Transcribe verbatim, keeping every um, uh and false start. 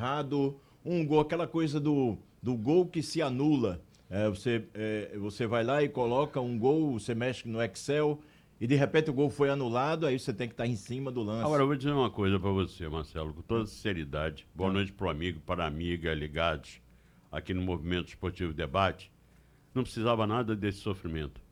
errado, um gol, aquela coisa do, do gol que se anula. É, você, é, você vai lá e coloca um gol, você mexe no Excel e de repente o gol foi anulado, aí você tem que estar em cima do lance. Agora, eu vou dizer uma coisa para você, Marcelo, com toda sinceridade. Boa Tá. noite para o amigo, para a amiga ligados aqui no Movimento Esportivo Debate. Não precisava nada desse sofrimento.